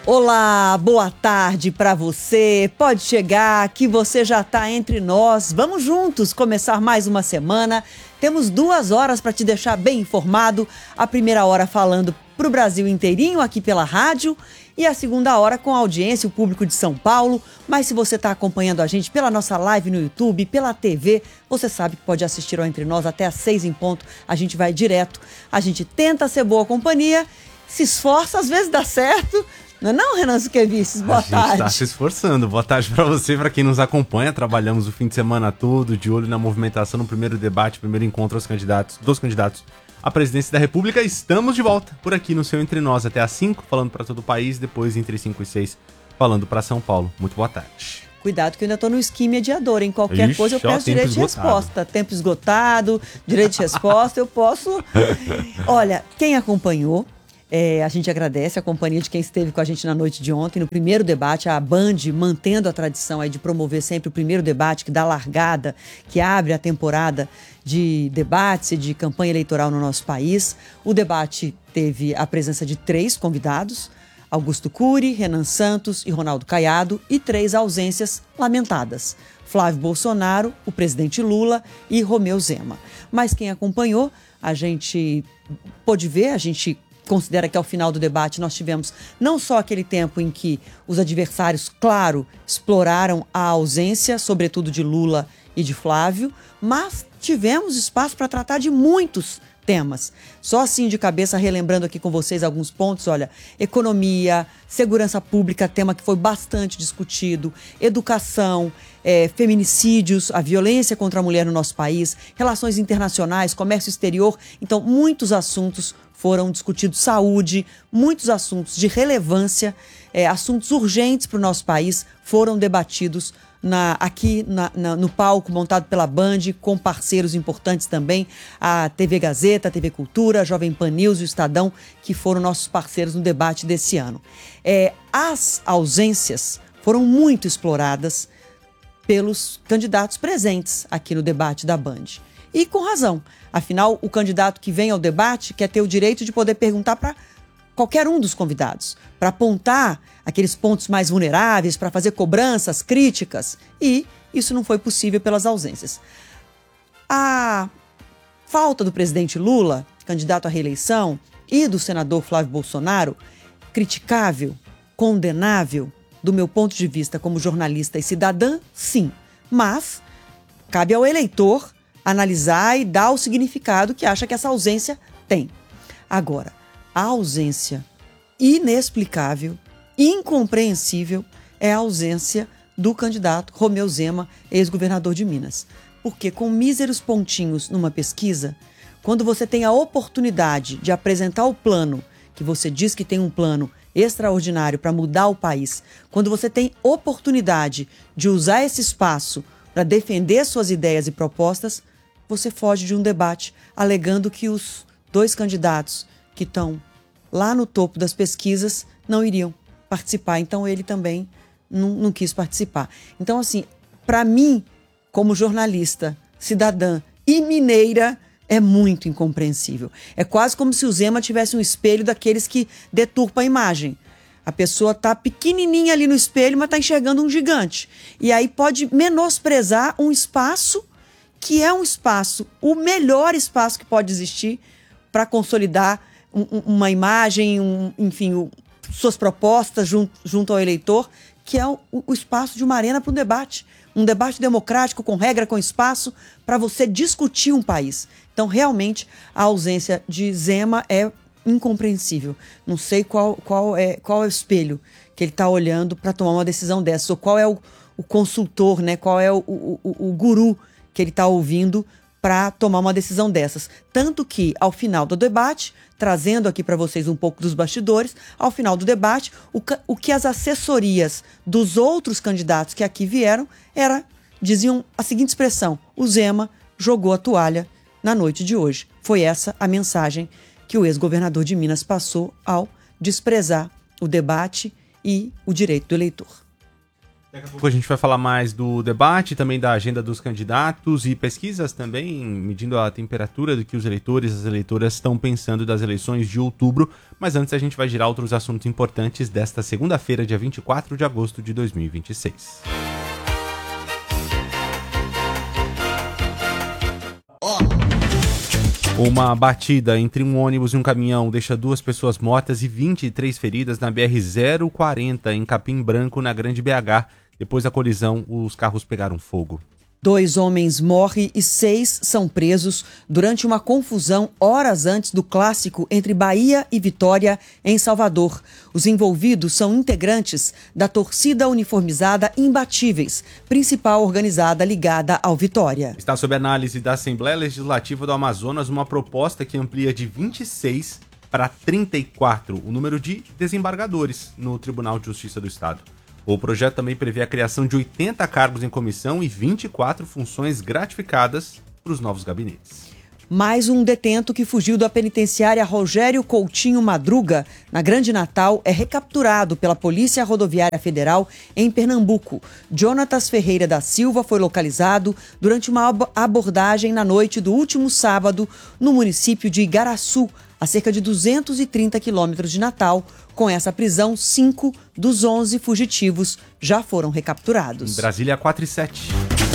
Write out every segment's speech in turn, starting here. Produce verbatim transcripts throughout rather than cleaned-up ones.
Olá, boa tarde para você. Pode chegar que você já está entre nós. Vamos juntos começar mais uma semana. Temos duas horas para te deixar bem informado. A primeira hora falando para o Brasil inteirinho aqui pela rádio e a segunda hora com a audiência, o público de São Paulo. Mas se você está acompanhando a gente pela nossa live no YouTube, pela T V, você sabe que pode assistir ao Entre Nós até às seis em ponto. A gente vai direto. A gente tenta ser boa companhia, se esforça, às vezes dá certo. Não é não, Renan Zuquevices? Boa tarde. A gente está se esforçando. Boa tarde para você, para quem nos acompanha. Trabalhamos o fim de semana todo, de olho na movimentação no primeiro debate, primeiro encontro aos candidatos, dos candidatos à presidência da República. Estamos de volta por aqui no seu Entre Nós até às cinco, falando para todo o país, depois entre cinco e seis, falando para São Paulo. Muito boa tarde. Cuidado que eu ainda estou no esquema mediador, em qualquer Ixi, coisa eu peço ó, direito de resposta. Tempo esgotado, direito de resposta, eu posso... Olha, quem acompanhou, É, a gente agradece a companhia de quem esteve com a gente na noite de ontem, no primeiro debate, a Band mantendo a tradição aí de promover sempre o primeiro debate, que dá largada, que abre a temporada de debates e de campanha eleitoral no nosso país. O debate teve a presença de três convidados, Augusto Cury, Renan Santos e Ronaldo Caiado, e três ausências lamentadas, Flávio Bolsonaro, o presidente Lula e Romeu Zema. Mas quem acompanhou, a gente pôde ver, a gente considera que ao final do debate nós tivemos não só aquele tempo em que os adversários, claro, exploraram a ausência, sobretudo de Lula e de Flávio, mas tivemos espaço para tratar de muitos temas. Só assim de cabeça, relembrando aqui com vocês alguns pontos, olha, economia, segurança pública, tema que foi bastante discutido, educação, é, feminicídios, a violência contra a mulher no nosso país, relações internacionais, comércio exterior, então muitos assuntos foram discutidos, saúde, muitos assuntos de relevância, é, assuntos urgentes para o nosso país foram debatidos na, aqui na, na, no palco montado pela Band, com parceiros importantes também, a T V Gazeta, a T V Cultura, a Jovem Pan News e o Estadão, que foram nossos parceiros no debate desse ano. É, as ausências foram muito exploradas pelos candidatos presentes aqui no debate da Band. E com razão. Afinal, o candidato que vem ao debate quer ter o direito de poder perguntar para qualquer um dos convidados, para apontar aqueles pontos mais vulneráveis, para fazer cobranças, críticas. E isso não foi possível pelas ausências. A falta do presidente Lula, candidato à reeleição, e do senador Flávio Bolsonaro, criticável, condenável, do meu ponto de vista como jornalista e cidadã, sim. Mas cabe ao eleitor analisar e dar o significado que acha que essa ausência tem. Agora, a ausência inexplicável, incompreensível, é a ausência do candidato Romeu Zema, ex-governador de Minas. Porque com míseros pontinhos numa pesquisa, quando você tem a oportunidade de apresentar o plano, que você diz que tem um plano extraordinário para mudar o país, quando você tem oportunidade de usar esse espaço para defender suas ideias e propostas, você foge de um debate alegando que os dois candidatos que estão lá no topo das pesquisas não iriam participar. Então ele também não, não quis participar. Então, assim, para mim, como jornalista, cidadã e mineira, é muito incompreensível. É quase como se o Zema tivesse um espelho daqueles que deturpam a imagem. A pessoa está pequenininha ali no espelho, mas está enxergando um gigante. E aí pode menosprezar um espaço que é um espaço, o melhor espaço que pode existir para consolidar um, um, uma imagem, um, enfim, o, suas propostas junto, junto ao eleitor, que é o, o espaço de uma arena para um debate. Um debate democrático, com regra, com espaço, para você discutir um país. Então, realmente, a ausência de Zema é incompreensível. Não sei qual, qual, é, qual é o espelho que ele está olhando para tomar uma decisão dessa, ou qual é o, o consultor, né? Qual é o, o, o, o guru que ele está ouvindo para tomar uma decisão dessas. Tanto que, ao final do debate, trazendo aqui para vocês um pouco dos bastidores, ao final do debate, o, o que as assessorias dos outros candidatos que aqui vieram era, diziam a seguinte expressão: o Zema jogou a toalha na noite de hoje. Foi essa a mensagem que o ex-governador de Minas passou ao desprezar o debate e o direito do eleitor. Daqui a pouco a gente vai falar mais do debate, também da agenda dos candidatos e pesquisas também, medindo a temperatura do que os eleitores e as eleitoras estão pensando das eleições de outubro. Mas antes a gente vai girar outros assuntos importantes desta segunda-feira, dia vinte e quatro de agosto de dois mil e vinte e seis. Uma batida entre um ônibus e um caminhão deixa duas pessoas mortas e vinte e três feridas na B R zero quarenta, em Capim Branco, na Grande B H. Depois da colisão, os carros pegaram fogo. Dois homens morrem e seis são presos durante uma confusão horas antes do clássico entre Bahia e Vitória, em Salvador. Os envolvidos são integrantes da torcida uniformizada Imbatíveis, principal organizada ligada ao Vitória. Está sob análise da Assembleia Legislativa do Amazonas uma proposta que amplia de vinte e seis para trinta e quatro o número de desembargadores no Tribunal de Justiça do Estado. O projeto também prevê a criação de oitenta cargos em comissão e vinte e quatro funções gratificadas para os novos gabinetes. Mais um detento que fugiu da penitenciária Rogério Coutinho Madruga, na Grande Natal, é recapturado pela Polícia Rodoviária Federal em Pernambuco. Jonatas Ferreira da Silva foi localizado durante uma abordagem na noite do último sábado no município de Igaraçu, a cerca de duzentos e trinta quilômetros de Natal. Com essa prisão, cinco dos onze fugitivos já foram recapturados. Em Brasília, quatro e sete.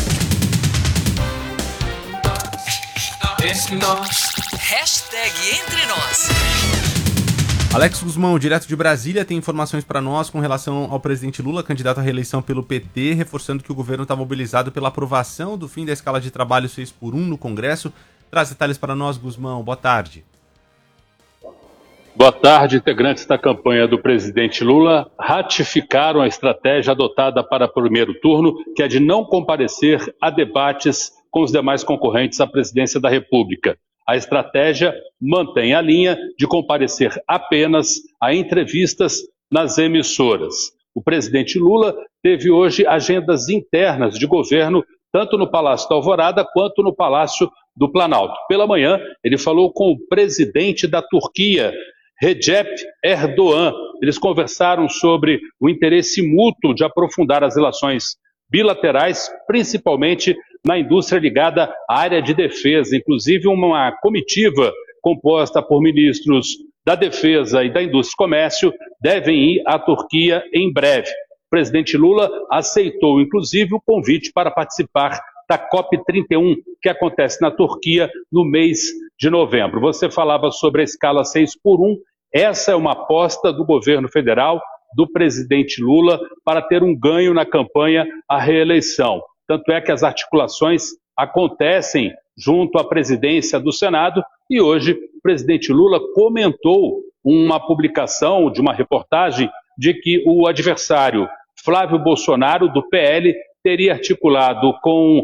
Hashtag Entre Nós. Alex Guzmão, direto de Brasília, tem informações para nós com relação ao presidente Lula, candidato à reeleição pelo P T, reforçando que o governo está mobilizado pela aprovação do fim da escala de trabalho seis por um no Congresso. Traz detalhes para nós, Guzmão. Boa tarde. Boa tarde, integrantes da campanha do presidente Lula ratificaram a estratégia adotada para o primeiro turno, que é de não comparecer a debates com os demais concorrentes à presidência da República. A estratégia mantém a linha de comparecer apenas a entrevistas nas emissoras. O presidente Lula teve hoje agendas internas de governo, tanto no Palácio da Alvorada quanto no Palácio do Planalto. Pela manhã, ele falou com o presidente da Turquia, Recep Erdogan. Eles conversaram sobre o interesse mútuo de aprofundar as relações bilaterais, principalmente na indústria ligada à área de defesa. Inclusive, uma comitiva composta por ministros da Defesa e da Indústria e Comércio devem ir à Turquia em breve. O presidente Lula aceitou, inclusive, o convite para participar da COP trinta e um, que acontece na Turquia no mês de novembro. Você falava sobre a escala seis por um. Essa é uma aposta do governo federal, do presidente Lula, para ter um ganho na campanha à reeleição. Tanto é que as articulações acontecem junto à presidência do Senado e hoje o presidente Lula comentou uma publicação de uma reportagem de que o adversário Flávio Bolsonaro, do P L, teria articulado com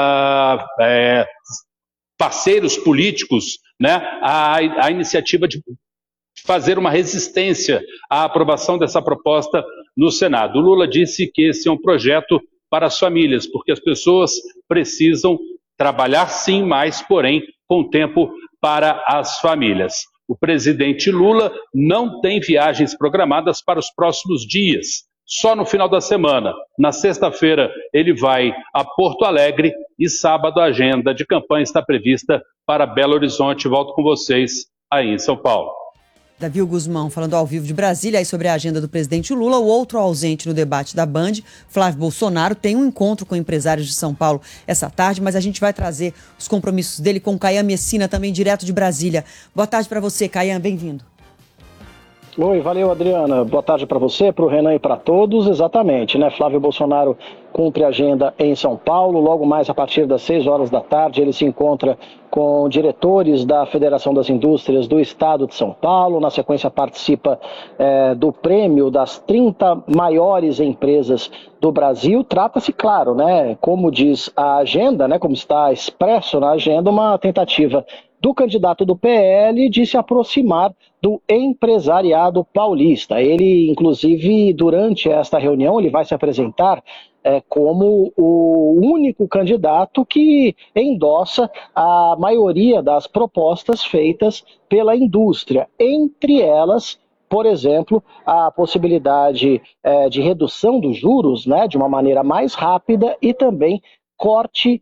ah, é, parceiros políticos, né, a, a iniciativa de fazer uma resistência à aprovação dessa proposta no Senado. O Lula disse que esse é um projeto para as famílias, porque as pessoas precisam trabalhar sim, mas, porém, com tempo para as famílias. O presidente Lula não tem viagens programadas para os próximos dias, só no final da semana. Na sexta-feira ele vai a Porto Alegre e sábado a agenda de campanha está prevista para Belo Horizonte. Volto com vocês aí em São Paulo. Davi Guzmão falando ao vivo de Brasília aí sobre a agenda do presidente Lula. O outro ausente no debate da Band, Flávio Bolsonaro, tem um encontro com empresários de São Paulo essa tarde, mas a gente vai trazer os compromissos dele com Caian Messina, também direto de Brasília. Boa tarde para você, Caian, bem-vindo. Oi, valeu, Adriana. Boa tarde para você, para o Renan e para todos. Exatamente, né? Flávio Bolsonaro cumpre agenda em São Paulo. Logo mais, a partir das seis horas da tarde, ele se encontra com diretores da Federação das Indústrias do Estado de São Paulo. Na sequência, participa é, do prêmio das trinta maiores empresas do Brasil. Trata-se, claro, né? Como diz a agenda, né? Como está expresso na agenda, uma tentativa do candidato do P L de se aproximar do empresariado paulista. Ele, inclusive, durante esta reunião, ele vai se apresentar é, como o único candidato que endossa a maioria das propostas feitas pela indústria, entre elas por exemplo, a possibilidade é, de redução dos juros, né, de uma maneira mais rápida e também corte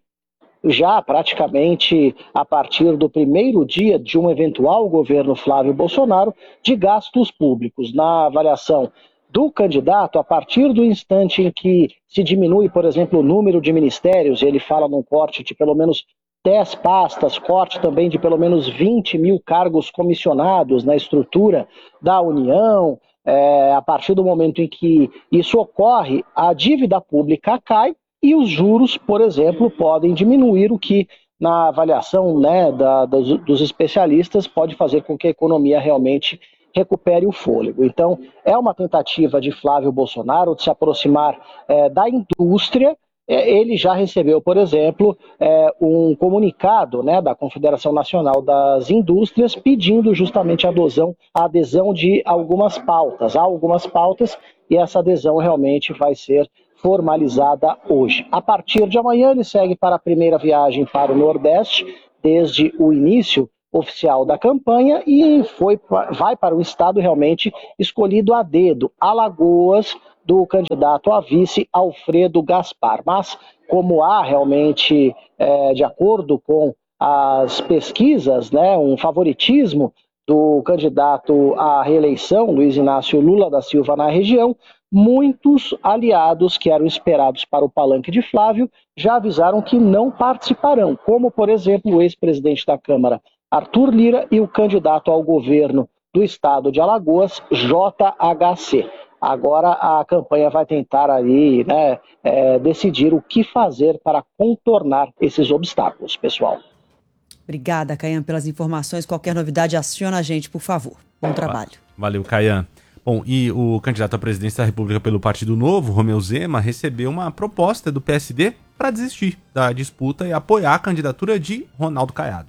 já praticamente a partir do primeiro dia de um eventual governo Flávio Bolsonaro de gastos públicos. Na avaliação do candidato, a partir do instante em que se diminui, por exemplo, o número de ministérios, ele fala num corte de pelo menos dez pastas, corte também de pelo menos vinte mil cargos comissionados na estrutura da União. É, a partir do momento em que isso ocorre, a dívida pública cai e os juros, por exemplo, podem diminuir, o que, na avaliação, né, da, dos, dos especialistas, pode fazer com que a economia realmente recupere o fôlego. Então, é uma tentativa de Flávio Bolsonaro de se aproximar é, da indústria. Ele já recebeu, por exemplo, é, um comunicado, né, da Confederação Nacional das Indústrias pedindo justamente a adesão, a adesão de algumas pautas. Há algumas pautas e essa adesão realmente vai ser formalizada hoje. A partir de amanhã ele segue para a primeira viagem para o Nordeste, desde o início oficial da campanha, e foi, vai para o estado realmente escolhido a dedo, Alagoas, do candidato a vice Alfredo Gaspar. Mas como há realmente, é, de acordo com as pesquisas, né, um favoritismo do candidato à reeleição, Luiz Inácio Lula da Silva, na região, muitos aliados que eram esperados para o palanque de Flávio já avisaram que não participarão, como, por exemplo, o ex-presidente da Câmara, Arthur Lira, e o candidato ao governo do estado de Alagoas, J H C. Agora a campanha vai tentar aí, né, é, decidir o que fazer para contornar esses obstáculos, pessoal. Obrigada, Caian, pelas informações. Qualquer novidade, aciona a gente, por favor. Bom trabalho. Valeu, Caian. Bom, e o candidato à presidência da República pelo Partido Novo, Romeu Zema, recebeu uma proposta do P S D para desistir da disputa e apoiar a candidatura de Ronaldo Caiado.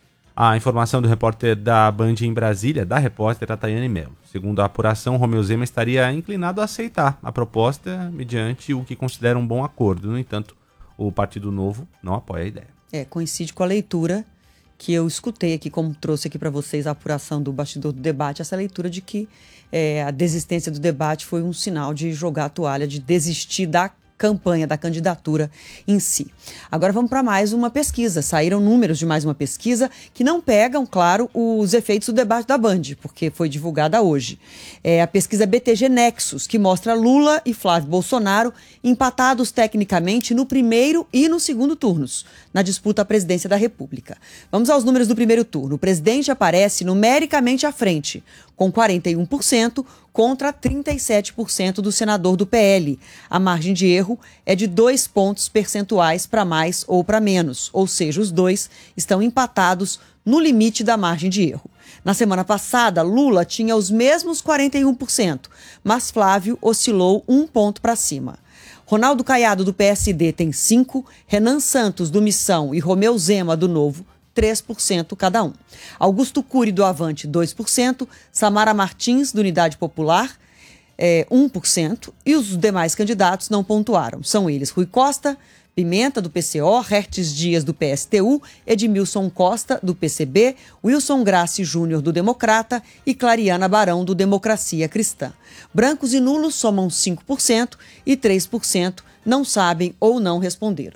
A informação do repórter da Band em Brasília, da repórter Tayane Mello. Segundo a apuração, Romeu Zema estaria inclinado a aceitar a proposta mediante o que considera um bom acordo. No entanto, o Partido Novo não apoia a ideia. É, coincide com a leitura que eu escutei aqui, como trouxe aqui para vocês a apuração do bastidor do debate, essa leitura de que é, a desistência do debate foi um sinal de jogar a toalha, de desistir da campanha, da candidatura em si. Agora vamos para mais uma pesquisa. Saíram números de mais uma pesquisa que não pegam, claro, os efeitos do debate da Band, porque foi divulgada hoje. É a pesquisa B T G Nexus, que mostra Lula e Flávio Bolsonaro empatados tecnicamente no primeiro e no segundo turnos, na disputa à presidência da República. Vamos aos números do primeiro turno. O presidente aparece numericamente à frente, com quarenta e um por cento contra trinta e sete por cento do senador do P L. A margem de erro é de dois pontos percentuais para mais ou para menos, ou seja, os dois estão empatados no limite da margem de erro. Na semana passada, Lula tinha os mesmos quarenta e um por cento, mas Flávio oscilou um ponto para cima. Ronaldo Caiado, do P S D, tem cinco por cento, Renan Santos, do Missão, e Romeu Zema, do Novo, três por cento cada um. Augusto Cury, do Avante, dois por cento. Samara Martins, do Unidade Popular, é, um por cento. E os demais candidatos não pontuaram. São eles Rui Costa, Pimenta, do P C O, Hertes Dias, do P S T U, Edmilson Costa, do P C B, Wilson Grassi Júnior, do Democrata, e Clariana Barão, do Democracia Cristã. Brancos e nulos somam cinco por cento e três por cento não sabem ou não responderam.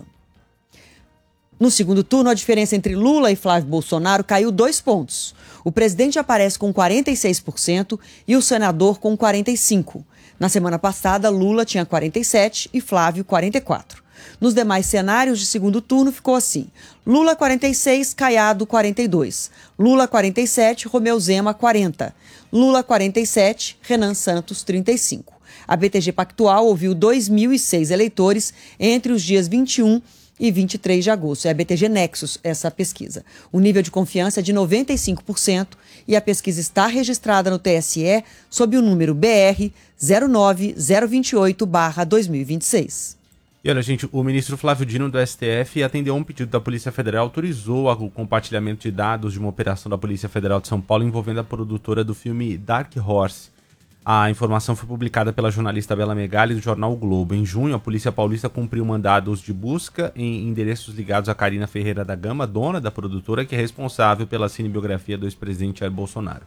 No segundo turno, a diferença entre Lula e Flávio Bolsonaro caiu dois pontos. O presidente aparece com quarenta e seis por cento e o senador com quarenta e cinco por cento. Na semana passada, Lula tinha quarenta e sete por cento e Flávio quarenta e quatro por cento. Nos demais cenários de segundo turno, ficou assim: Lula quarenta e seis, Caiado quarenta e dois, Lula quarenta e sete, Romeu Zema quarenta, Lula quarenta e sete, Renan Santos trinta e cinco. A B T G Pactual ouviu dois mil e seis eleitores entre os dias vinte e um e vinte e três de agosto. É a B T G Nexus essa pesquisa. O nível de confiança é de noventa e cinco por cento e a pesquisa está registrada no T S E sob o número B R zero nove zero dois oito barra dois mil e vinte e seis. E olha, gente, o ministro Flávio Dino, do S T F, atendeu a um pedido da Polícia Federal, autorizou o compartilhamento de dados de uma operação da Polícia Federal de São Paulo envolvendo a produtora do filme Dark Horse. A informação foi publicada pela jornalista Bela Megali do jornal o Globo. Em junho, a Polícia Paulista cumpriu mandados de busca em endereços ligados a Karina Ferreira da Gama, dona da produtora, que é responsável pela cinebiografia do ex-presidente Jair Bolsonaro.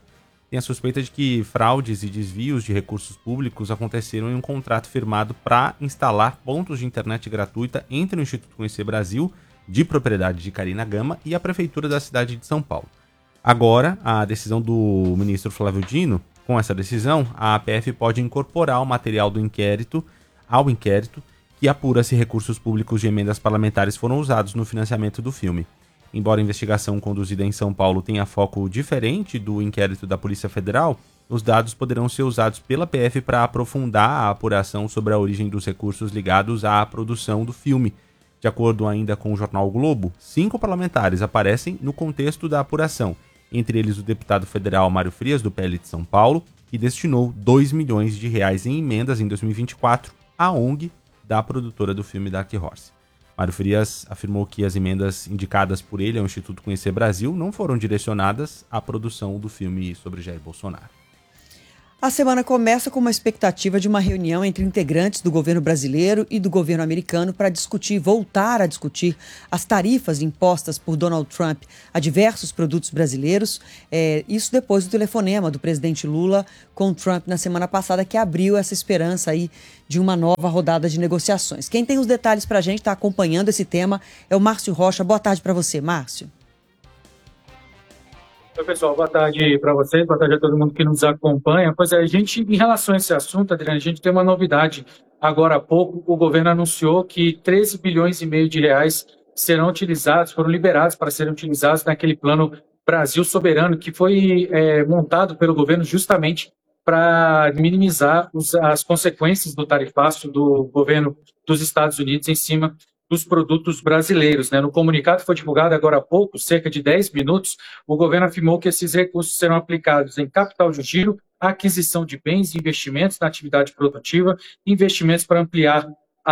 tem a suspeita de que fraudes e desvios de recursos públicos aconteceram em um contrato firmado para instalar pontos de internet gratuita entre o Instituto Conhecer Brasil, de propriedade de Carina Gama, e a Prefeitura da cidade de São Paulo. Agora, a decisão do ministro Flávio Dino, com essa decisão, a A P F pode incorporar o material do inquérito ao inquérito que apura se recursos públicos de emendas parlamentares foram usados no financiamento do filme. Embora a investigação conduzida em São Paulo tenha foco diferente do inquérito da Polícia Federal, os dados poderão ser usados pela P F para aprofundar a apuração sobre a origem dos recursos ligados à produção do filme. De acordo ainda com o jornal o Globo, cinco parlamentares aparecem no contexto da apuração, entre eles o deputado federal Mário Frias, do P L de São Paulo, que destinou dois milhões de reais em emendas em dois mil e vinte e quatro à O N G da produtora do filme Dark Horse. Mário Frias afirmou que as emendas indicadas por ele ao Instituto Conhecer Brasil não foram direcionadas à produção do filme sobre Jair Bolsonaro. A semana começa com uma expectativa de uma reunião entre integrantes do governo brasileiro e do governo americano para discutir, voltar a discutir as tarifas impostas por Donald Trump a diversos produtos brasileiros. É, isso depois do telefonema do presidente Lula com Trump na semana passada, que abriu essa esperança aí de uma nova rodada de negociações. Quem tem os detalhes para a gente, está acompanhando esse tema, é o Márcio Rocha. Boa tarde para você, Márcio. Oi, pessoal, boa tarde para vocês, boa tarde a todo mundo que nos acompanha. Pois é, a gente, em relação a esse assunto, Adriana, a gente tem uma novidade. Agora há pouco, o governo anunciou que treze bilhões e meio de reais serão utilizados, foram liberados para serem utilizados naquele plano Brasil Soberano, que foi é, montado pelo governo justamente para minimizar os, as consequências do tarifaço do governo dos Estados Unidos em cima dos produtos brasileiros, né? No comunicado que foi divulgado agora há pouco, cerca de dez minutos, o governo afirmou que esses recursos serão aplicados em capital de giro, aquisição de bens e investimentos na atividade produtiva, investimentos para ampliar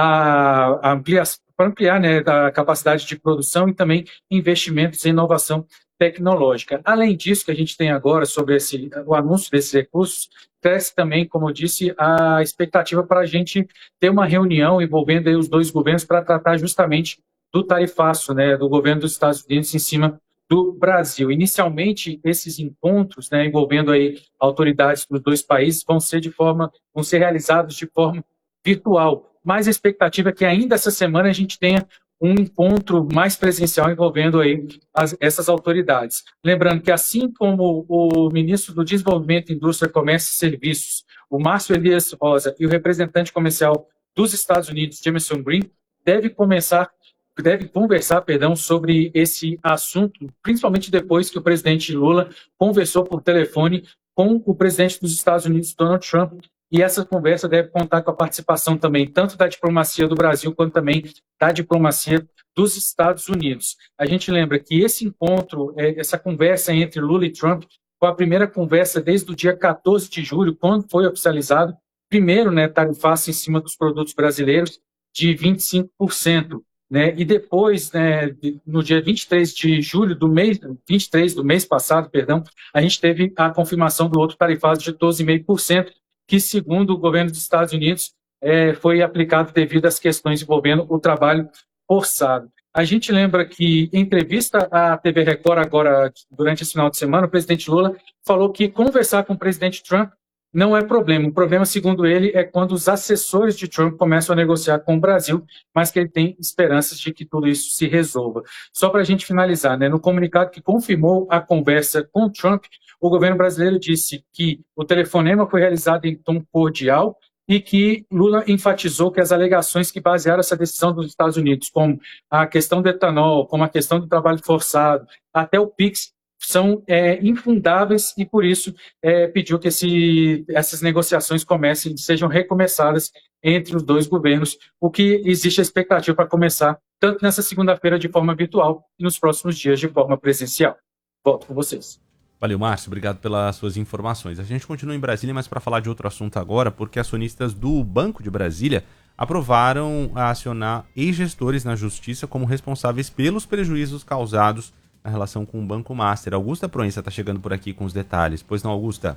a, a ampliação, para ampliar, né, a capacidade de produção e também investimentos em inovação tecnológica. Além disso, que a gente tem agora sobre esse, o anúncio desses recursos, cresce também, como eu disse, a expectativa para a gente ter uma reunião envolvendo aí os dois governos para tratar justamente do tarifaço, né, do governo dos Estados Unidos em cima do Brasil. Inicialmente, esses encontros, né, envolvendo aí autoridades dos dois países vão ser de forma, vão ser realizados de forma virtual. Mas a expectativa é que ainda essa semana a gente tenha um encontro mais presencial envolvendo aí as, essas autoridades. Lembrando que, assim como o ministro do Desenvolvimento, Indústria, Comércio e Serviços, o Márcio Elias Rosa, e o representante comercial dos Estados Unidos, Jamieson Green, deve começar, deve conversar, perdão, sobre esse assunto, principalmente depois que o presidente Lula conversou por telefone com o presidente dos Estados Unidos, Donald Trump. E essa conversa deve contar com a participação também tanto da diplomacia do Brasil quanto também da diplomacia dos Estados Unidos. A gente lembra que esse encontro, essa conversa entre Lula e Trump, foi a primeira conversa desde o dia quatorze de julho, quando foi oficializado, primeiro, né, tarifaço em cima dos produtos brasileiros de vinte e cinco por cento. Né, e depois, né, no dia vinte e três de julho do mês, vinte e três do mês passado, perdão, a gente teve a confirmação do outro tarifaço de doze vírgula cinco por cento, que, segundo o governo dos Estados Unidos, é, foi aplicado devido às questões envolvendo o trabalho forçado. A gente lembra que, em entrevista à T V Record, agora, durante esse final de semana, o presidente Lula falou que conversar com o presidente Trump não é problema. O problema, segundo ele, é quando os assessores de Trump começam a negociar com o Brasil, mas que ele tem esperanças de que tudo isso se resolva. Só para a gente finalizar, né, no comunicado que confirmou a conversa com Trump, o governo brasileiro disse que o telefonema foi realizado em tom cordial e que Lula enfatizou que as alegações que basearam essa decisão dos Estados Unidos, como a questão do etanol, como a questão do trabalho forçado, até o Pix, são é, infundáveis e, por isso, é, pediu que esse, essas negociações comecem, sejam recomeçadas entre os dois governos, o que existe a expectativa para começar tanto nessa segunda-feira de forma virtual e nos próximos dias de forma presencial. Volto com vocês. Valeu, Márcio. Obrigado pelas suas informações. A gente continua em Brasília, mas para falar de outro assunto agora, porque acionistas do Banco de Brasília aprovaram a acionar ex-gestores na Justiça como responsáveis pelos prejuízos causados na relação com o Banco Master. Augusta Proença está chegando por aqui com os detalhes. Pois não, Augusta?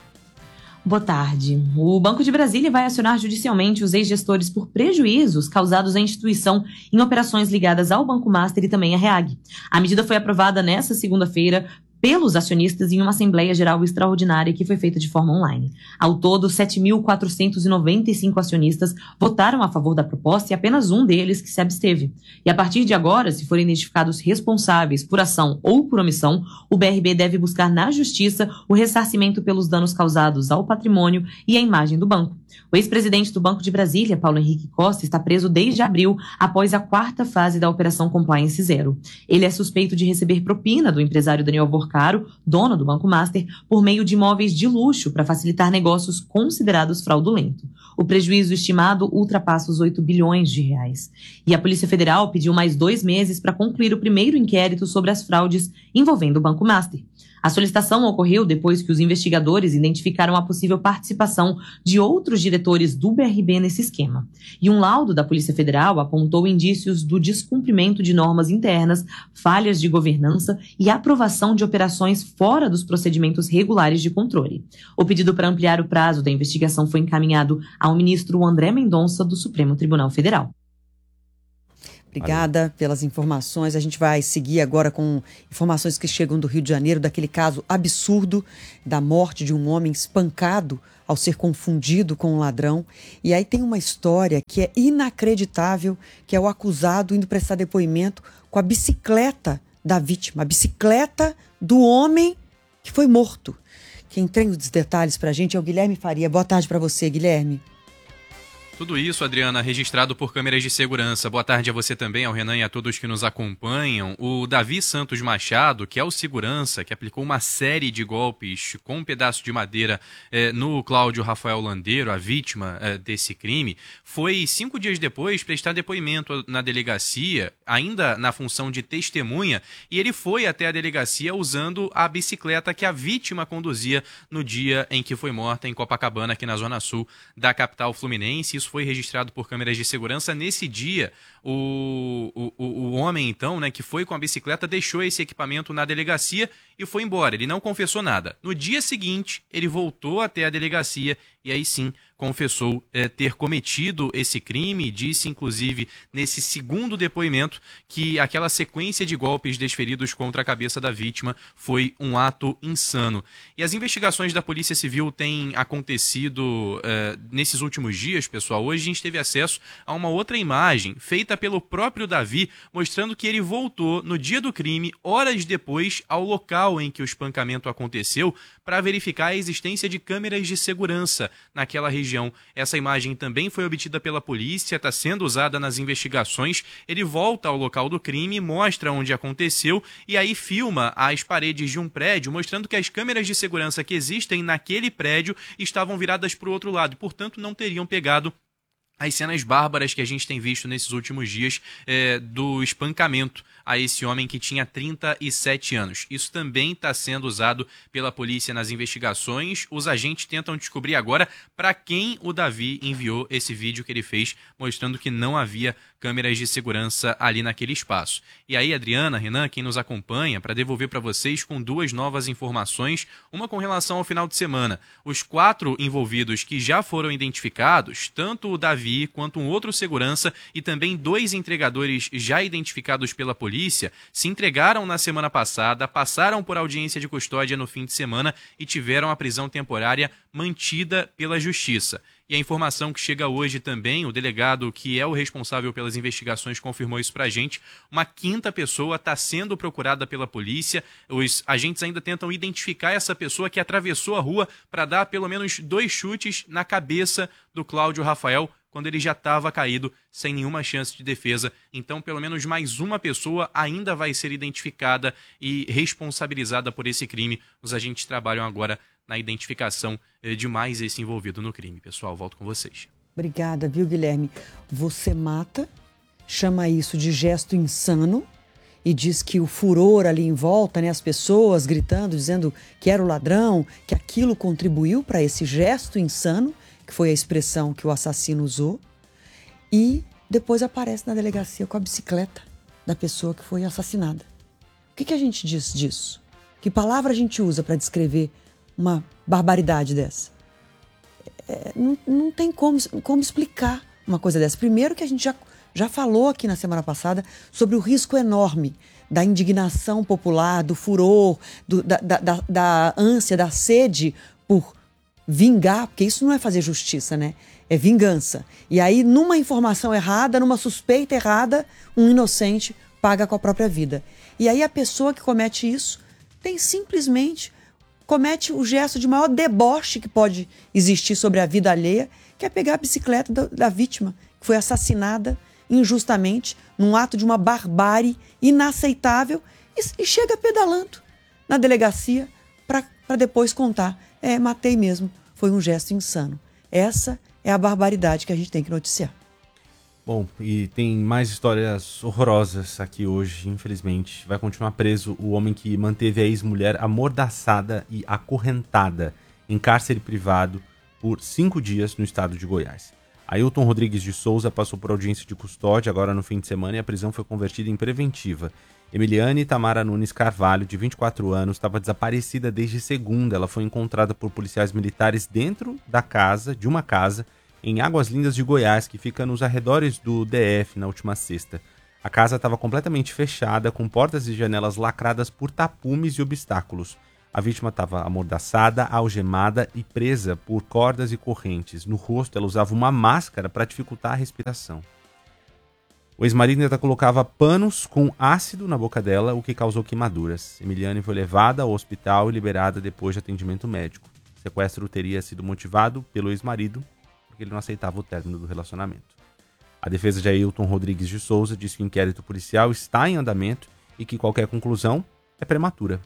Boa tarde. O Banco de Brasília vai acionar judicialmente os ex-gestores por prejuízos causados à instituição em operações ligadas ao Banco Master e também à REAG. A medida foi aprovada nesta segunda-feira pelos acionistas em uma Assembleia Geral Extraordinária que foi feita de forma online. Ao todo, sete mil quatrocentos e noventa e cinco acionistas votaram a favor da proposta e apenas um deles que se absteve. E a partir de agora, se forem identificados responsáveis por ação ou por omissão, o B R B deve buscar na Justiça o ressarcimento pelos danos causados ao patrimônio e à imagem do banco. O ex-presidente do Banco de Brasília, Paulo Henrique Costa, está preso desde abril, após a quarta fase da Operação Compliance Zero. Ele é suspeito de receber propina do empresário Daniel Vorcaro, dono do Banco Master, por meio de imóveis de luxo para facilitar negócios considerados fraudulentos. O prejuízo estimado ultrapassa os oito bilhões de reais. E a Polícia Federal pediu mais dois meses para concluir o primeiro inquérito sobre as fraudes envolvendo o Banco Master. A solicitação ocorreu depois que os investigadores identificaram a possível participação de outros diretores do B R B nesse esquema. E um laudo da Polícia Federal apontou indícios do descumprimento de normas internas, falhas de governança e aprovação de operações fora dos procedimentos regulares de controle. O pedido para ampliar o prazo da investigação foi encaminhado ao ministro André Mendonça, do Supremo Tribunal Federal. Obrigada pelas informações. A gente vai seguir agora com informações que chegam do Rio de Janeiro, daquele caso absurdo da morte de um homem espancado ao ser confundido com um ladrão. E aí tem uma história que é inacreditável, que é o acusado indo prestar depoimento com a bicicleta da vítima, a bicicleta do homem que foi morto. Quem tem os detalhes para a gente é o Guilherme Faria. Boa tarde para você, Guilherme. Tudo isso, Adriana, registrado por câmeras de segurança. Boa tarde a você também, ao Renan e a todos que nos acompanham. O Davi Santos Machado, que é o segurança, que aplicou uma série de golpes com um pedaço de madeira eh, no Cláudio Rafael Landeiro, a vítima eh, desse crime, foi cinco dias depois prestar depoimento na delegacia, ainda na função de testemunha, e ele foi até a delegacia usando a bicicleta que a vítima conduzia no dia em que foi morta em Copacabana, aqui na zona sul da capital fluminense. Isso foi registrado por câmeras de segurança. Nesse dia, o, o, o homem, então, né, que foi com a bicicleta, deixou esse equipamento na delegacia e foi embora. Ele não confessou nada. No dia seguinte, ele voltou até a delegacia e aí sim confessou é, ter cometido esse crime. Disse, inclusive, nesse segundo depoimento, que aquela sequência de golpes desferidos contra a cabeça da vítima foi um ato insano. E as investigações da Polícia Civil têm acontecido é, nesses últimos dias, pessoal. Hoje a gente teve acesso a uma outra imagem feita pelo próprio Davi, mostrando que ele voltou no dia do crime, horas depois, ao local em que o espancamento aconteceu, para verificar a existência de câmeras de segurança naquela região. Essa imagem também foi obtida pela polícia, está sendo usada nas investigações. Ele volta ao local do crime, mostra onde aconteceu e aí filma as paredes de um prédio, mostrando que as câmeras de segurança que existem naquele prédio estavam viradas para o outro lado e, portanto, não teriam pegado as cenas bárbaras que a gente tem visto nesses últimos dias é, do espancamento a esse homem que tinha trinta e sete anos. Isso também está sendo usado pela polícia nas investigações. Os agentes tentam descobrir agora para quem o Davi enviou esse vídeo que ele fez, mostrando que não havia câmeras de segurança ali naquele espaço. E aí, Adriana, Renan, quem nos acompanha, para devolver para vocês com duas novas informações, uma com relação ao final de semana. Os quatro envolvidos que já foram identificados, tanto o Davi quanto um outro segurança e também dois entregadores já identificados pela polícia, se entregaram na semana passada, passaram por audiência de custódia no fim de semana e tiveram a prisão temporária mantida pela Justiça. E a informação que chega hoje também, o delegado que é o responsável pelas investigações confirmou isso pra gente, uma quinta pessoa está sendo procurada pela polícia. Os agentes ainda tentam identificar essa pessoa que atravessou a rua para dar pelo menos dois chutes na cabeça do Cláudio Rafael, quando ele já estava caído, sem nenhuma chance de defesa. Então, pelo menos mais uma pessoa ainda vai ser identificada e responsabilizada por esse crime. Os agentes trabalham agora na identificação de mais esse envolvido no crime. Pessoal, volto com vocês. Obrigada, viu, Guilherme? Você mata, chama isso de gesto insano e diz que o furor ali em volta, né, as pessoas gritando, dizendo que era o ladrão, que aquilo contribuiu para esse gesto insano, que foi a expressão que o assassino usou, e depois aparece na delegacia com a bicicleta da pessoa que foi assassinada. O que, que a gente diz disso? Que palavra a gente usa para descrever uma barbaridade dessa? É, não, não tem como, como explicar uma coisa dessa. Primeiro que a gente já, já falou aqui na semana passada sobre o risco enorme da indignação popular, do furor, do, da, da, da, da ânsia, da sede por vingar, porque isso não é fazer justiça, né? É vingança. E aí, numa informação errada, numa suspeita errada, um inocente paga com a própria vida. E aí a pessoa que comete isso tem simplesmente, comete o gesto de maior deboche que pode existir sobre a vida alheia, que é pegar a bicicleta da, da vítima, que foi assassinada injustamente, num ato de uma barbárie inaceitável, e, e chega pedalando na delegacia para depois contar. É, matei mesmo, foi um gesto insano. Essa é a barbaridade que a gente tem que noticiar. Bom, e tem mais histórias horrorosas aqui hoje, infelizmente. Vai continuar preso o homem que manteve a ex-mulher amordaçada e acorrentada em cárcere privado por cinco dias no estado de Goiás. Ailton Rodrigues de Souza passou por audiência de custódia agora no fim de semana e a prisão foi convertida em preventiva. Emiliane Tamara Nunes Carvalho, de vinte e quatro anos, estava desaparecida desde segunda. Ela foi encontrada por policiais militares dentro da casa, de uma casa, em Águas Lindas de Goiás, que fica nos arredores do D F na última sexta. A casa estava completamente fechada, com portas e janelas lacradas por tapumes e obstáculos. A vítima estava amordaçada, algemada e presa por cordas e correntes. No rosto, ela usava uma máscara para dificultar a respiração. O ex-marido ainda colocava panos com ácido na boca dela, o que causou queimaduras. Emiliane foi levada ao hospital e liberada depois de atendimento médico. O sequestro teria sido motivado pelo ex-marido, porque ele não aceitava o término do relacionamento. A defesa de Ailton Rodrigues de Souza diz que o inquérito policial está em andamento e que qualquer conclusão é prematura.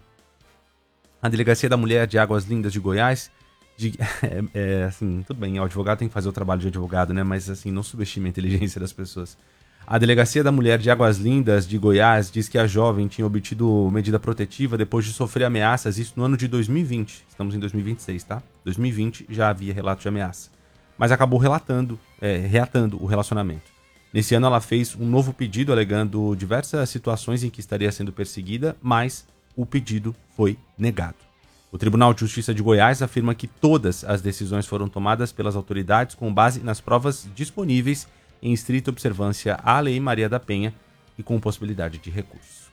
A Delegacia da Mulher de Águas Lindas de Goiás, de, é, é, assim, tudo bem, o advogado tem que fazer o trabalho de advogado, né? Mas assim, não subestime a inteligência das pessoas. A Delegacia da Mulher de Águas Lindas de Goiás diz que a jovem tinha obtido medida protetiva depois de sofrer ameaças, isso no ano de dois mil e vinte. Estamos em dois mil e vinte e seis, tá? dois mil e vinte já havia relato de ameaça. Mas acabou relatando, é, reatando o relacionamento. Nesse ano ela fez um novo pedido alegando diversas situações em que estaria sendo perseguida, mas o pedido foi negado. O Tribunal de Justiça de Goiás afirma que todas as decisões foram tomadas pelas autoridades com base nas provas disponíveis em estrita observância à Lei Maria da Penha e com possibilidade de recurso.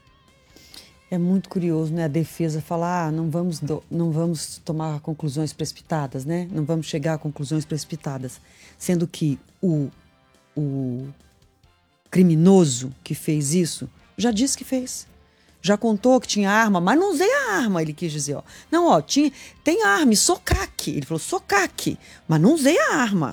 É muito curioso, né? A defesa falar, ah, não vamos, do, não vamos tomar conclusões precipitadas, né? Não vamos chegar a conclusões precipitadas. Sendo que o, o criminoso que fez isso já disse que fez. Já contou que tinha arma, mas não usei a arma, ele quis dizer. Ó. Não, ó, tinha, tem arma, sou caque. Ele falou, sou caque, mas não usei a arma.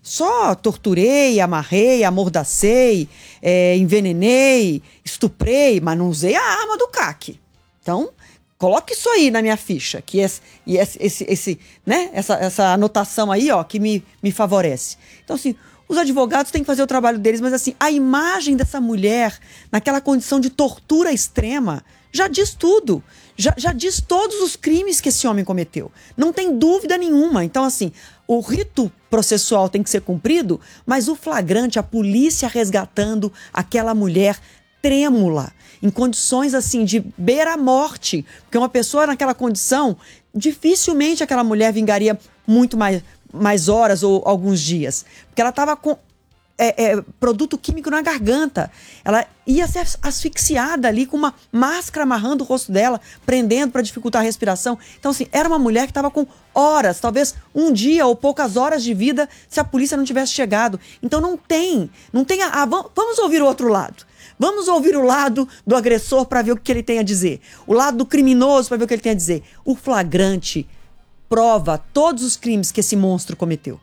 Só torturei, amarrei, amordacei, é, envenenei, estuprei, mas não usei a arma do C A C. Então, coloque isso aí na minha ficha, que esse, esse, esse, né, essa, essa anotação aí, ó, que me, me favorece. Então, assim, os advogados têm que fazer o trabalho deles, mas assim, a imagem dessa mulher naquela condição de tortura extrema já diz tudo. Já, já diz todos os crimes que esse homem cometeu. Não tem dúvida nenhuma. Então, assim, o rito processual tem que ser cumprido, mas o flagrante, a polícia resgatando aquela mulher trêmula, em condições assim de beira a morte, porque uma pessoa naquela condição, dificilmente aquela mulher vingaria muito mais, mais horas ou alguns dias, porque ela estava com é, é, produto químico na garganta, ela ia ser asfixiada ali com uma máscara amarrando o rosto dela, prendendo para dificultar a respiração. Então, assim, era uma mulher que estava com horas, talvez um dia ou poucas horas de vida se a polícia não tivesse chegado. Então não tem, não tem a, a, vamos ouvir o outro lado. Vamos ouvir o lado do agressor para ver o que ele tem a dizer. O lado do criminoso para ver o que ele tem a dizer. O flagrante prova todos os crimes que esse monstro cometeu.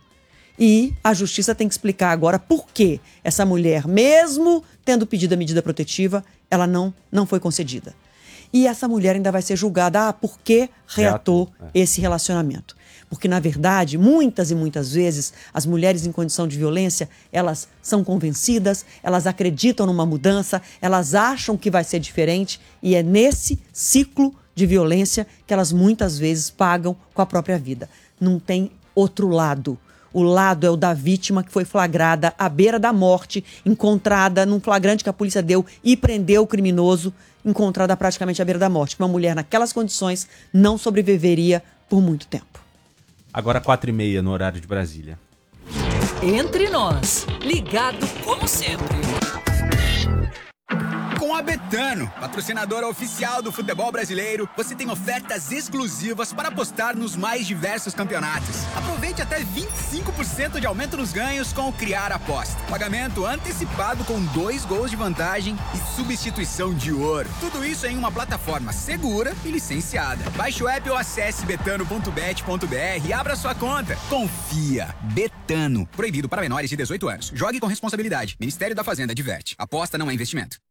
E a justiça tem que explicar agora por que essa mulher, mesmo tendo pedido a medida protetiva, ela não, não foi concedida. E essa mulher ainda vai ser julgada, ah, por que reatou é. esse relacionamento? Porque, na verdade, muitas e muitas vezes, as mulheres em condição de violência, elas são convencidas, elas acreditam numa mudança, elas acham que vai ser diferente, e é nesse ciclo de violência que elas muitas vezes pagam com a própria vida. Não tem outro lado. O lado é o da vítima que foi flagrada à beira da morte, encontrada num flagrante que a polícia deu e prendeu o criminoso, encontrada praticamente à beira da morte. Uma mulher naquelas condições não sobreviveria por muito tempo. Agora quatro e meia no horário de Brasília. Entre nós, ligado como sempre. Com a Betano, patrocinadora oficial do futebol brasileiro, você tem ofertas exclusivas para apostar nos mais diversos campeonatos. Aproveite até vinte e cinco por cento de aumento nos ganhos com o Criar Aposta. Pagamento antecipado com dois gols de vantagem e substituição de ouro. Tudo isso em uma plataforma segura e licenciada. Baixe o app ou acesse betano ponto bet ponto br e abra sua conta. Confia. Betano. Proibido para menores de dezoito anos. Jogue com responsabilidade. Ministério da Fazenda diverte. Aposta não é investimento.